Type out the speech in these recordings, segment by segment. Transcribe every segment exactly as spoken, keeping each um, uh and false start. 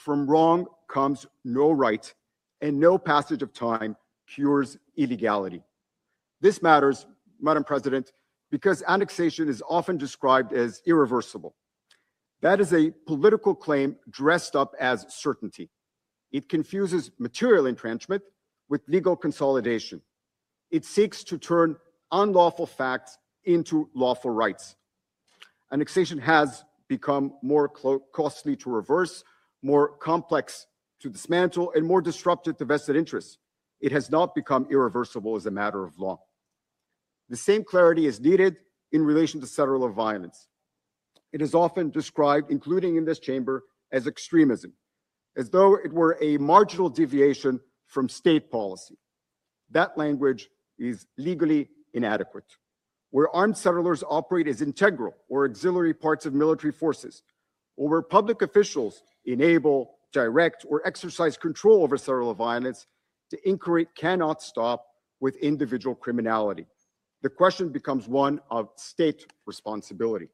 from wrong comes no right, and no passage of time cures illegality. This matters, Madam President, because annexation is often described as irreversible. That is a political claim dressed up as certainty. It confuses material entrenchment with legal consolidation. It seeks to turn unlawful facts into lawful rights. Annexation has become more costly to reverse, more complex to dismantle, and more disruptive to vested interests. It has not become irreversible as a matter of law. The same clarity is needed in relation to settler violence. It is often described, including in this chamber, as extremism, as though it were a marginal deviation from state policy. That language is legally inadequate. Where armed settlers operate as integral or auxiliary parts of military forces, or where public officials enable, direct, or exercise control over settler violence, the inquiry cannot stop with individual criminality. The question becomes one of state responsibility.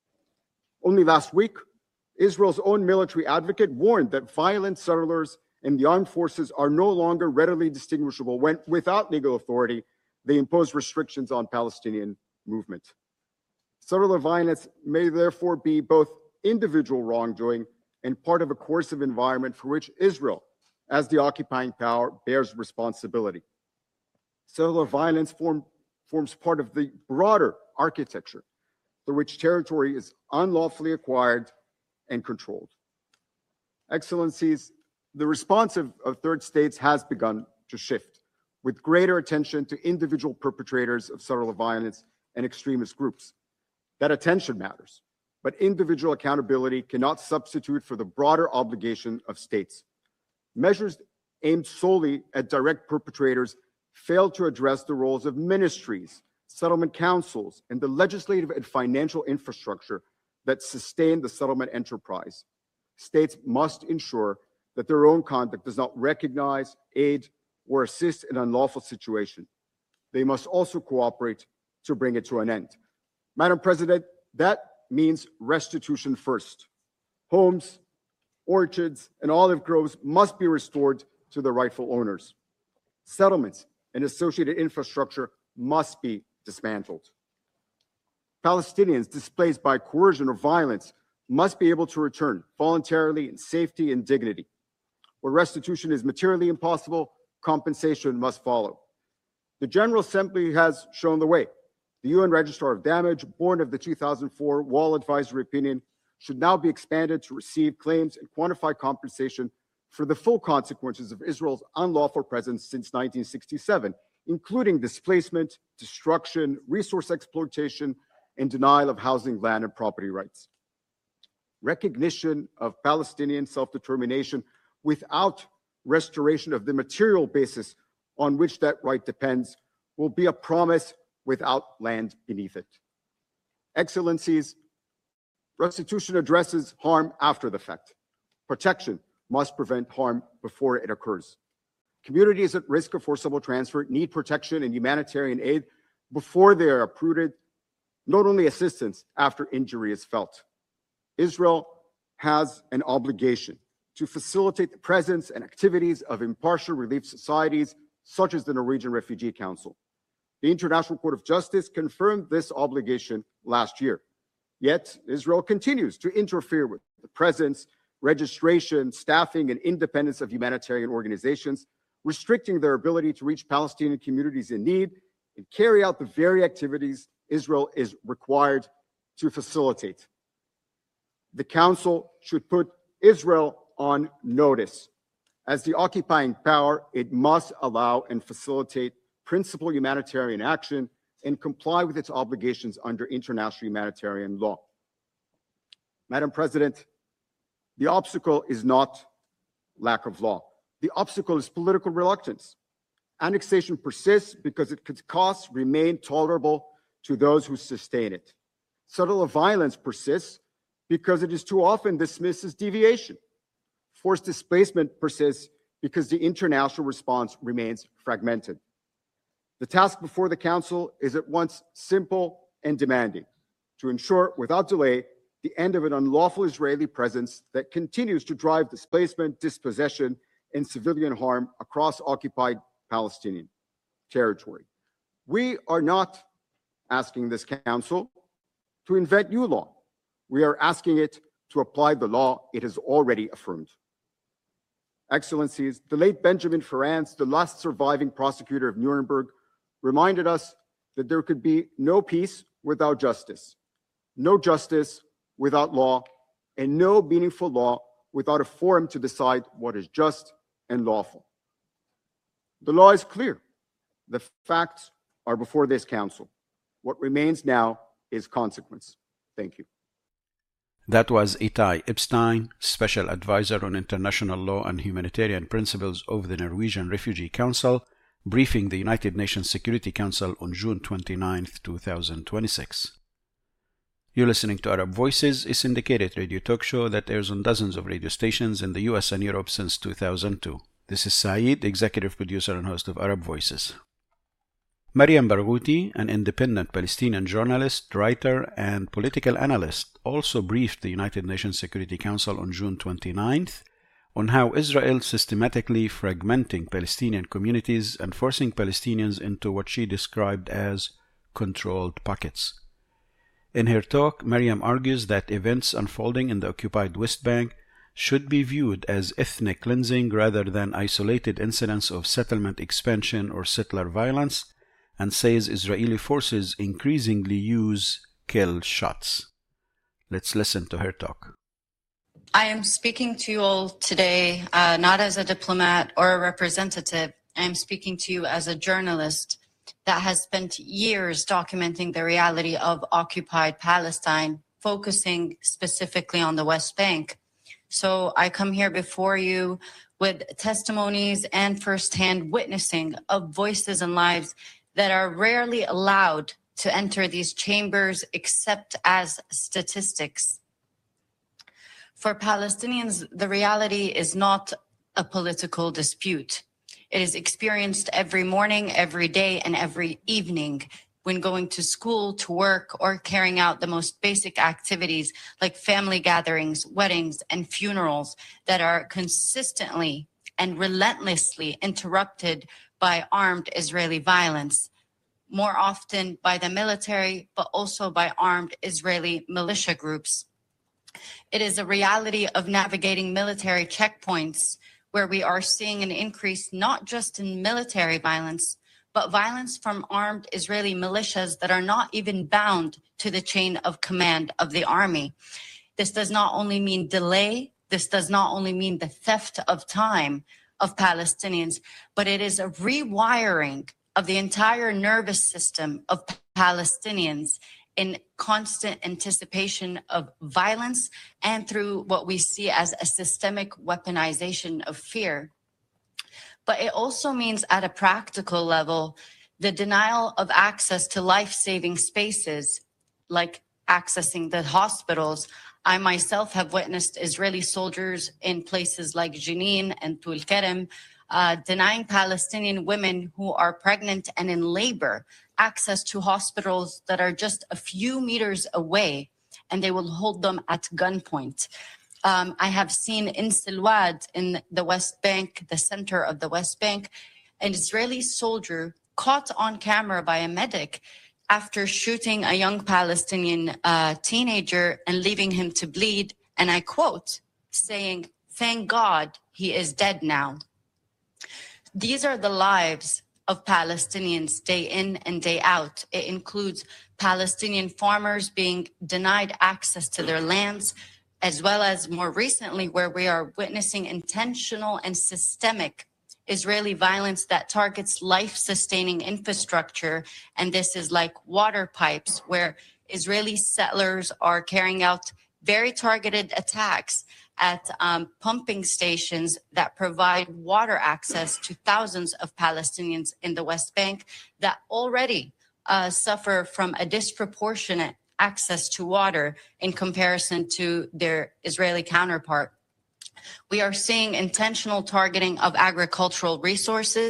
Only last week, Israel's own military advocate warned that violent settlers and the armed forces are no longer readily distinguishable when, without legal authority, they impose restrictions on Palestinian movement. Settler violence may therefore be both individual wrongdoing and part of a coercive environment for which Israel, as the occupying power, bears responsibility. Settler violence form, forms part of the broader architecture through which territory is unlawfully acquired and controlled. Excellencies, the response of, of third states has begun to shift, with greater attention to individual perpetrators of settler violence and extremist groups. That attention matters, but individual accountability cannot substitute for the broader obligation of states. Measures aimed solely at direct perpetrators fail to address the roles of ministries, settlement councils, and the legislative and financial infrastructure that sustain the settlement enterprise. States must ensure that their own conduct does not recognize, aid, or assist in an unlawful situation. They must also cooperate to bring it to an end. Madam President, that means restitution first. Homes, orchards, and olive groves must be restored to their rightful owners. Settlements and associated infrastructure must be dismantled. Palestinians displaced by coercion or violence must be able to return voluntarily in safety and dignity. Where restitution is materially impossible, compensation must follow. The General Assembly has shown the way. The U N Registrar of Damage, born of the two thousand four Wall Advisory Opinion, should now be expanded to receive claims and quantify compensation for the full consequences of Israel's unlawful presence since nineteen sixty-seven, including displacement, destruction, resource exploitation, and denial of housing, land, and property rights. Recognition of Palestinian self-determination without restoration of the material basis on which that right depends will be a promise without land beneath it. Excellencies, restitution addresses harm after the fact. Protection must prevent harm before it occurs. Communities at risk of forcible transfer need protection and humanitarian aid before they are uprooted, not only assistance after injury is felt. Israel has an obligation to facilitate the presence and activities of impartial relief societies such as the Norwegian Refugee Council. The International Court of Justice confirmed this obligation last year. Yet, Israel continues to interfere with the presence, registration, staffing, and independence of humanitarian organizations, restricting their ability to reach Palestinian communities in need and carry out the very activities Israel is required to facilitate. The Council should put Israel on notice. As the occupying power, it must allow and facilitate principal humanitarian action and comply with its obligations under international humanitarian law. Madam President, the obstacle is not lack of law. The obstacle is political reluctance. Annexation persists because its costs remain tolerable to those who sustain it. Settler violence persists because it is too often dismissed as deviation. Forced displacement persists because the international response remains fragmented. The task before the Council is at once simple and demanding: to ensure without delay the end of an unlawful Israeli presence that continues to drive displacement, dispossession, and civilian harm across occupied Palestinian territory. We are not asking this council to invent new law. We are asking it to apply the law it has already affirmed. Excellencies, the late Benjamin Ferencz, the last surviving prosecutor of Nuremberg, reminded us that there could be no peace without justice, no justice without law, and no meaningful law without a forum to decide what is just and lawful. The law is clear. The facts are before this council. What remains now is consequence. Thank you. That was Itai Epstein, Special Advisor on International Law and Humanitarian Principles of the Norwegian Refugee Council, briefing the United Nations Security Council on June twenty-ninth, two thousand twenty-six. You're listening to Arab Voices, a syndicated radio talk show that airs on dozens of radio stations in the U S and Europe since two thousand two. This is Saeed, executive producer and host of Arab Voices. Mariam Barghouti, an independent Palestinian journalist, writer, and political analyst, also briefed the United Nations Security Council on June twenty-ninth on how Israel systematically fragmenting Palestinian communities and forcing Palestinians into what she described as controlled pockets. In her talk, Mariam argues that events unfolding in the occupied West Bank should be viewed as ethnic cleansing rather than isolated incidents of settlement expansion or settler violence, and says Israeli forces increasingly use kill shots. Let's listen to her talk. I am speaking to you all today uh, not as a diplomat or a representative. I am speaking to you as a journalist that has spent years documenting the reality of occupied Palestine, focusing specifically on the West Bank. So I come here before you with testimonies and firsthand witnessing of voices and lives that are rarely allowed to enter these chambers except as statistics. For Palestinians, the reality is not a political dispute. It is experienced every morning, every day, and every evening when going to school, to work, or carrying out the most basic activities like family gatherings, weddings, and funerals that are consistently and relentlessly interrupted by armed Israeli violence, more often by the military, but also by armed Israeli militia groups. It is a reality of navigating military checkpoints where we are seeing an increase not just in military violence, but violence from armed Israeli militias that are not even bound to the chain of command of the army. This does not only mean delay, this does not only mean the theft of time of Palestinians, but it is a rewiring of the entire nervous system of Palestinians in constant anticipation of violence and through what we see as a systemic weaponization of fear. But it also means at a practical level, the denial of access to life-saving spaces, like accessing the hospitals. I myself have witnessed Israeli soldiers in places like Jenin and Tul Kerem uh, denying Palestinian women who are pregnant and in labor access to hospitals that are just a few meters away, and they will hold them at gunpoint. Um, I have seen in Silwad, in the West Bank, the center of the West Bank, an Israeli soldier caught on camera by a medic after shooting a young Palestinian uh, teenager and leaving him to bleed, and I quote, saying, "Thank God he is dead now." These are the lives of Palestinians day in and day out. It includes Palestinian farmers being denied access to their lands, as well as more recently where we are witnessing intentional and systemic Israeli violence that targets life-sustaining infrastructure. And this is like water pipes, where Israeli settlers are carrying out very targeted attacks at um, pumping stations that provide water access to thousands of Palestinians in the West Bank that already uh, suffer from a disproportionate access to water in comparison to their Israeli counterpart. We are seeing intentional targeting of agricultural resources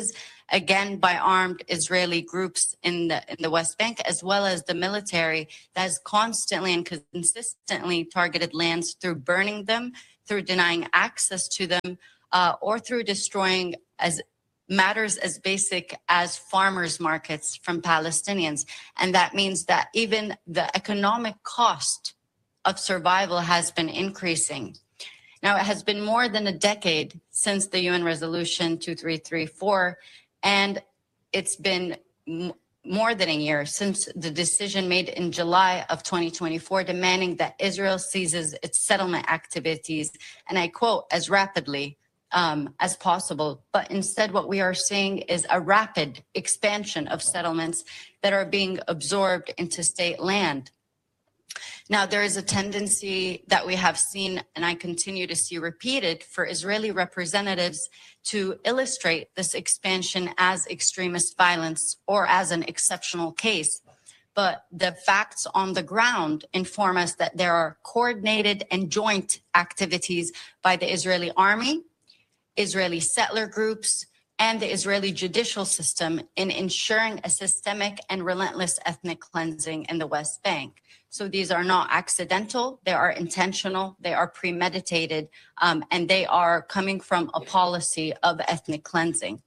again by armed Israeli groups in the in the West Bank, as well as the military that has constantly and consistently targeted lands through burning them, through denying access to them, uh, or through destroying as matters as basic as farmers markets from Palestinians. And that means that even the economic cost of survival has been increasing. Now, it has been more than a decade since the U N Resolution two three three four, and it's been m- more than a year since the decision made in July of twenty twenty-four demanding that Israel ceases its settlement activities, and I quote, as rapidly um, as possible. But instead, what we are seeing is a rapid expansion of settlements that are being absorbed into state land. Now, there is a tendency that we have seen, and I continue to see repeated, for Israeli representatives to illustrate this expansion as extremist violence or as an exceptional case. But the facts on the ground inform us that there are coordinated and joint activities by the Israeli army, Israeli settler groups, and the Israeli judicial system in ensuring a systemic and relentless ethnic cleansing in the West Bank. So these are not accidental, they are intentional, they are premeditated, um, and they are coming from a policy of ethnic cleansing.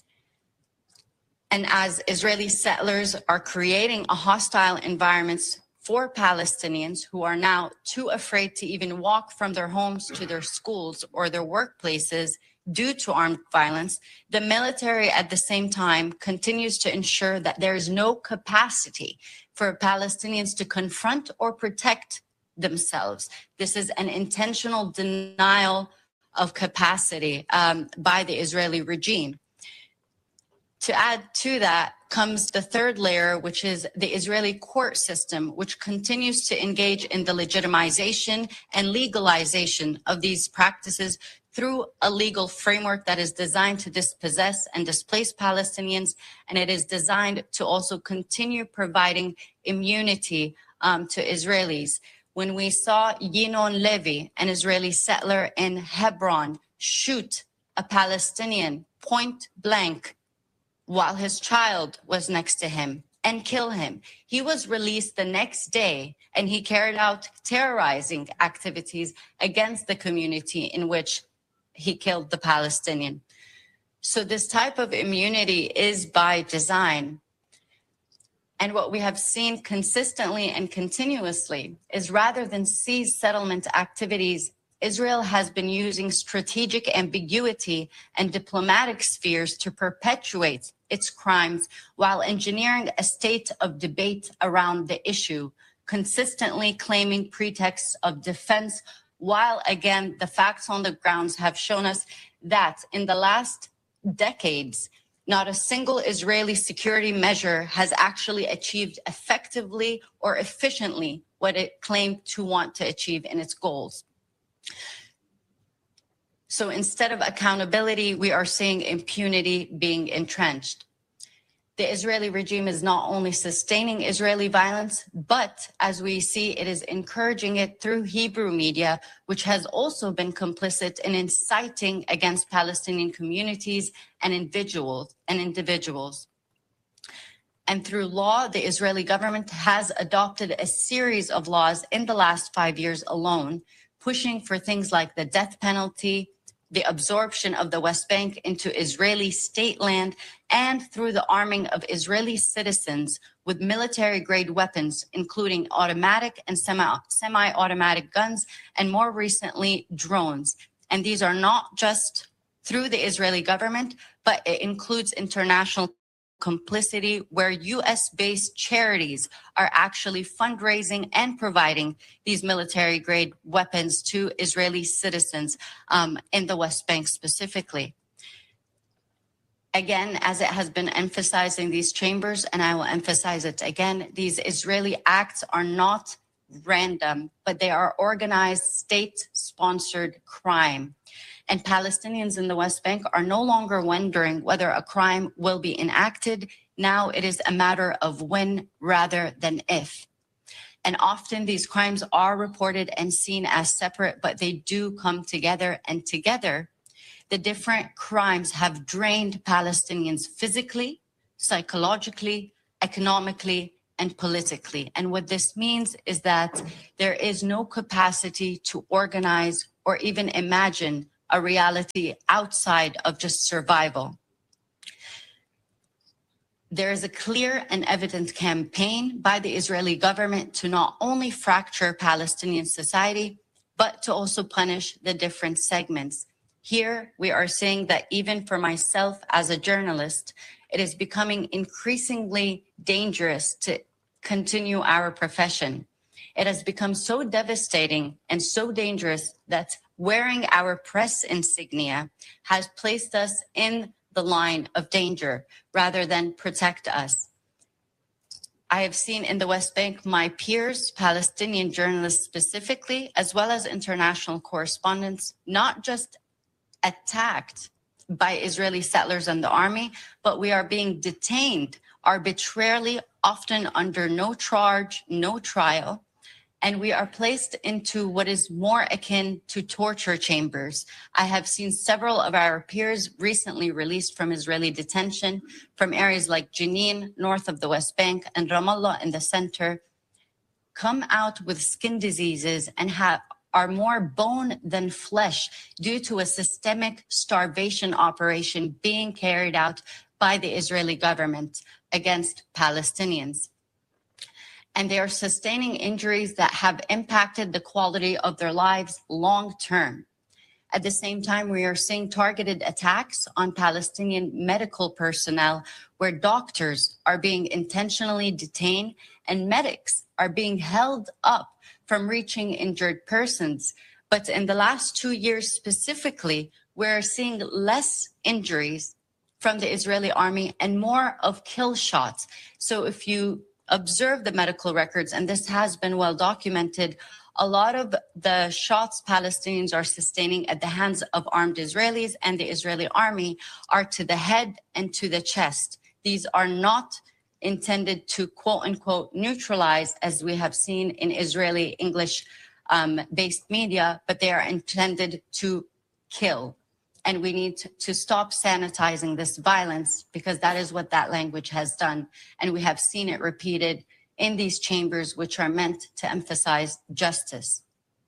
And as Israeli settlers are creating a hostile environments for Palestinians who are now too afraid to even walk from their homes to their schools or their workplaces due to armed violence, the military at the same time continues to ensure that there is no capacity for Palestinians to confront or protect themselves. This is an intentional denial of capacity um, by the Israeli regime. To add to that comes the third layer, which is the Israeli court system, which continues to engage in the legitimization and legalization of these practices through a legal framework that is designed to dispossess and displace Palestinians, and it is designed to also continue providing immunity um, to Israelis. When we saw Yinon Levy, an Israeli settler in Hebron, shoot a Palestinian point blank while his child was next to him and kill him, he was released the next day, and he carried out terrorizing activities against the community in which he killed the Palestinian. So this type of immunity is by design. And what we have seen consistently and continuously is, rather than seize settlement activities, Israel has been using strategic ambiguity and diplomatic spheres to perpetuate its crimes while engineering a state of debate around the issue, consistently claiming pretexts of defense, while again, the facts on the grounds have shown us that in the last decades, not a single Israeli security measure has actually achieved effectively or efficiently what it claimed to want to achieve in its goals. So instead of accountability, we are seeing impunity being entrenched. The Israeli regime is not only sustaining Israeli violence, but as we see, it is encouraging it through Hebrew media, which has also been complicit in inciting against Palestinian communities and individuals and individuals. And through law, the Israeli government has adopted a series of laws in the last five years alone, pushing for things like the death penalty, the absorption of the West Bank into Israeli state land, and through the arming of Israeli citizens with military-grade weapons, including automatic and semi, semi-automatic guns, and more recently, drones. And these are not just through the Israeli government, but it includes international complicity, where U S-based charities are actually fundraising and providing these military-grade weapons to Israeli citizens um, in the West Bank specifically. Again, as it has been emphasized in these chambers, and I will emphasize it again, these Israeli acts are not random, but they are organized, state-sponsored crime. And Palestinians in the West Bank are no longer wondering whether a crime will be enacted. Now it is a matter of when rather than if. And often these crimes are reported and seen as separate, but they do come together. And together, The different crimes have drained Palestinians physically, psychologically, economically, and politically. And what this means is that there is no capacity to organize or even imagine a reality outside of just survival. There is a clear and evident campaign by the Israeli government to not only fracture Palestinian society, but to also punish the different segments. Here, we are saying that even for myself as a journalist, it is becoming increasingly dangerous to continue our profession. It has become so devastating and so dangerous that wearing our press insignia has placed us in the line of danger rather than protect us. I have seen in the West Bank my peers, Palestinian journalists specifically, as well as international correspondents, not just attacked by Israeli settlers and the army, but we are being detained arbitrarily, often under no charge, no trial, and we are placed into what is more akin to torture chambers. I have seen several of our peers recently released from Israeli detention from areas like Jenin, north of the West Bank, and Ramallah in the center, come out with skin diseases and have are more bone than flesh due to a systemic starvation operation being carried out by the Israeli government against Palestinians. And they are sustaining injuries that have impacted the quality of their lives long term. At the same time, we are seeing targeted attacks on Palestinian medical personnel where doctors are being intentionally detained and medics are being held up from reaching injured persons. But in the last two years specifically, we're seeing less injuries from the Israeli army and more of kill shots. So if you observe the medical records, and this has been well documented, a lot of the shots Palestinians are sustaining at the hands of armed Israelis and the Israeli army are to the head and to the chest. These are not intended to quote unquote neutralize, as we have seen in Israeli English um, based media, but they are intended to kill. And we need to, to stop sanitizing this violence because that is what that language has done. And we have seen it repeated in these chambers, which are meant to emphasize justice.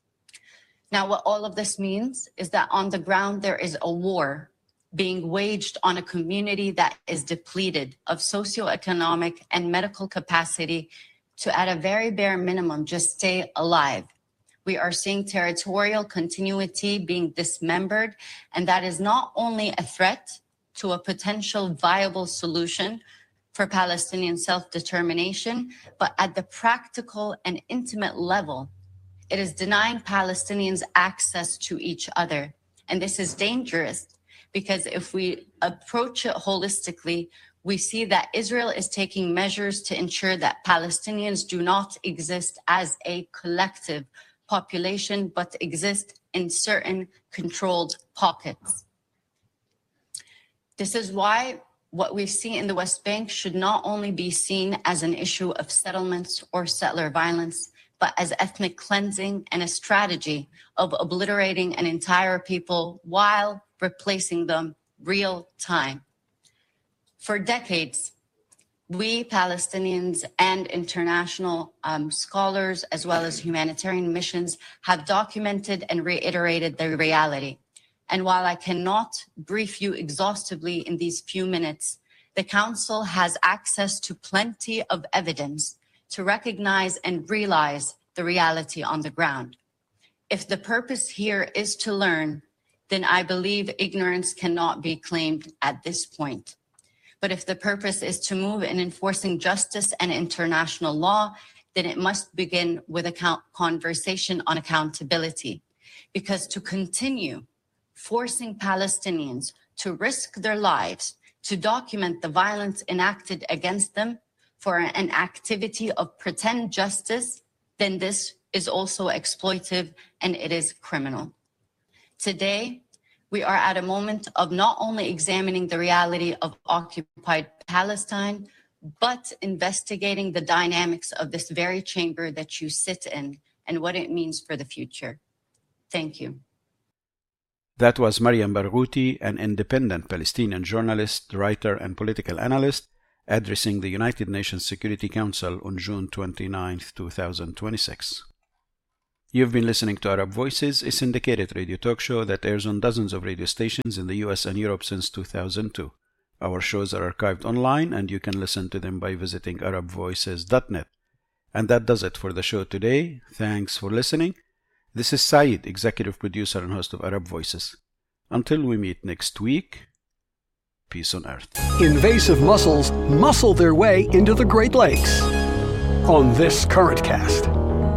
Now, what all of this means is that on the ground, there is a war being waged on a community that is depleted of socioeconomic and medical capacity to, at a very bare minimum, just stay alive. We are seeing territorial continuity being dismembered, and that is not only a threat to a potential viable solution for Palestinian self-determination, but at the practical and intimate level, it is denying Palestinians access to each other. And this is dangerous because if we approach it holistically, we see that Israel is taking measures to ensure that Palestinians do not exist as a collective population, but exist in certain controlled pockets. This is why what we see in the West Bank should not only be seen as an issue of settlements or settler violence, but as ethnic cleansing and a strategy of obliterating an entire people while replacing them real time. For decades, we Palestinians and international um, scholars, as well as humanitarian missions, have documented and reiterated the reality. And while I cannot brief you exhaustively in these few minutes, the Council has access to plenty of evidence to recognize and realize the reality on the ground. If the purpose here is to learn, then I believe ignorance cannot be claimed at this point. But if the purpose is to move in enforcing justice and international law, then it must begin with a conversation on accountability. Because to continue forcing Palestinians to risk their lives to document the violence enacted against them for an activity of pretend justice, then this is also exploitive and it is criminal. Today, we are at a moment of not only examining the reality of occupied Palestine, but investigating the dynamics of this very chamber that you sit in and what it means for the future. Thank you. That was Mariam Barghouti, an independent Palestinian journalist, writer, and political analyst, addressing the United Nations Security Council on June twenty-ninth, two thousand twenty-six. You've been listening to Arab Voices, a syndicated radio talk show that airs on dozens of radio stations in the U S and Europe since two thousand two. Our shows are archived online, and you can listen to them by visiting arab voices dot net. And that does it for the show today. Thanks for listening. This is Saeed, executive producer and host of Arab Voices. Until we meet next week, peace on earth. Invasive mussels muscle their way into the Great Lakes on this Current Cast.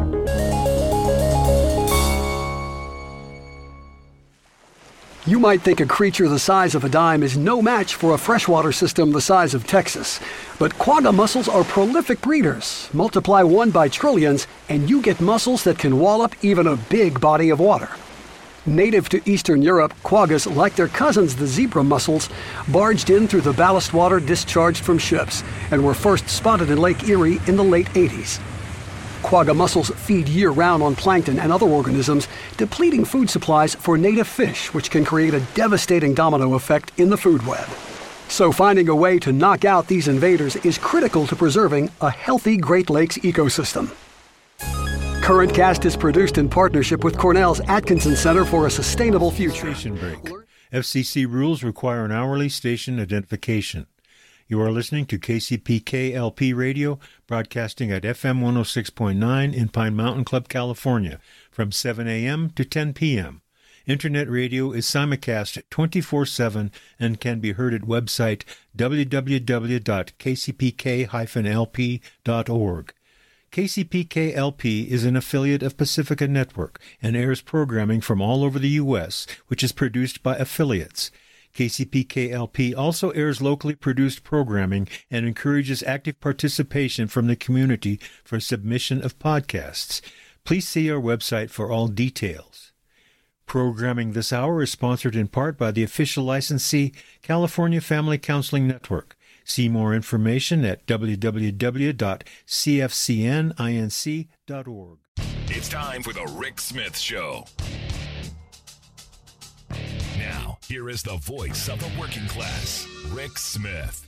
You might think a creature the size of a dime is no match for a freshwater system the size of Texas. But quagga mussels are prolific breeders. Multiply one by trillions, and you get mussels that can wallop even a big body of water. Native to Eastern Europe, quaggas, like their cousins the zebra mussels, barged in through the ballast water discharged from ships and were first spotted in Lake Erie in the late eighties. Quagga mussels feed year-round on plankton and other organisms, depleting food supplies for native fish, which can create a devastating domino effect in the food web. So finding a way to knock out these invaders is critical to preserving a healthy Great Lakes ecosystem. Current Cast is produced in partnership with Cornell's Atkinson Center for a Sustainable Future. Station break. F C C rules require an hourly station identification. You are listening to K C P K L P Radio, broadcasting at F M one oh six point nine in Pine Mountain Club, California, from seven a.m. to ten p.m. Internet radio is simulcast twenty-four seven and can be heard at website w w w dot k c p k dash l p dot org. K C P K L P is an affiliate of Pacifica Network and airs programming from all over the U S, which is produced by affiliates. K C P K L P also airs locally produced programming and encourages active participation from the community for submission of podcasts. Please see our website for all details. Programming this hour is sponsored in part by the official licensee, California Family Counseling Network. See more information at w w w dot c f c n inc dot org. It's time for the Rick Smith Show. Now, here is the voice of the working class, Rick Smith.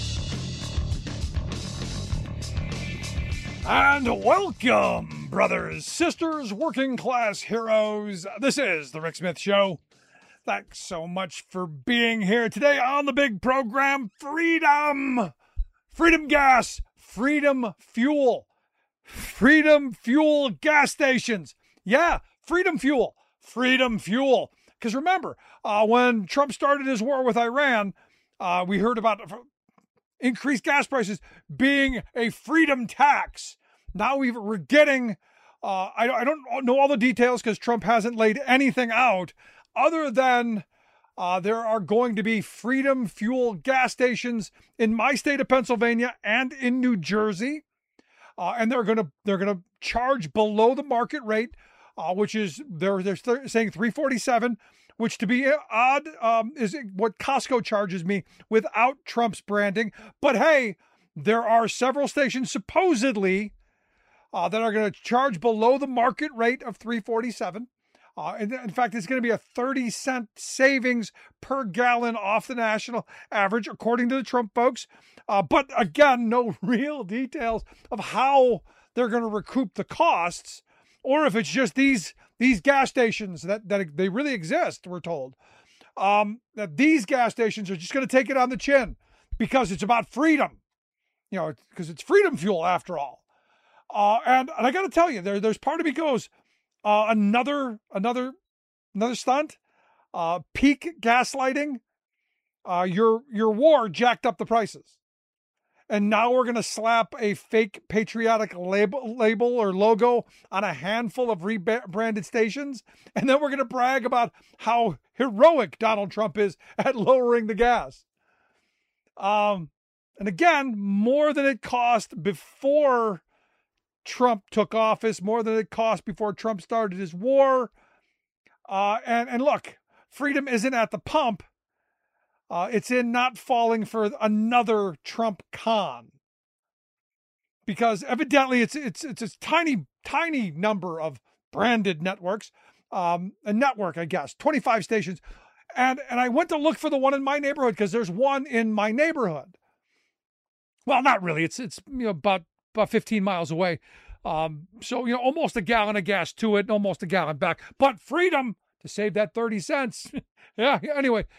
And welcome, brothers, sisters, working class heroes. This is the Rick Smith Show. Thanks so much for being here today on the big program, Freedom. Freedom Gas, Freedom Fuel. Freedom Fuel gas stations. Yeah, Freedom Fuel. Freedom Fuel. Because remember, uh, when Trump started his war with Iran, uh, we heard about increased gas prices being a freedom tax. Now we've, we're getting, uh, I, I don't know all the details because Trump hasn't laid anything out other than uh, there are going to be Freedom Fuel gas stations in my state of Pennsylvania and in New Jersey. Uh, and they're going to they're going to charge below the market rate, uh, which is they're they're th- saying three forty-seven, which to be odd um, is what Costco charges me without Trump's branding. But hey, there are several stations supposedly uh, that are going to charge below the market rate of three forty-seven. Uh, and in fact, it's going to be a thirty cent savings per gallon off the national average, according to the Trump folks. Uh, but again, no real details of how they're going to recoup the costs, or if it's just these these gas stations that, that they really exist, we're told. Um, that these gas stations are just going to take it on the chin because it's about freedom. You know, because it's freedom fuel after all. Uh, and, and I got to tell you, there, there's part of me goes, Uh, another, another, another stunt, uh, peak gaslighting. Uh, your, your war jacked up the prices. And now we're going to slap a fake patriotic label, label or logo on a handful of rebranded stations. And then we're going to brag about how heroic Donald Trump is at lowering the gas. Um, and again, more than it cost before Trump took office, more than it cost before Trump started his war. Uh, and, and look, freedom isn't at the pump. Uh, it's in not falling for another Trump con. Because evidently it's it's it's a tiny, tiny number of branded networks. um, a network, I guess, twenty-five stations. And, and I went to look for the one in my neighborhood because there's one in my neighborhood. Well, not really. It's, it's you know, about, about fifteen miles away. Um, so, you know, almost a gallon of gas to it, almost a gallon back. But freedom to save that thirty cents. yeah, anyway,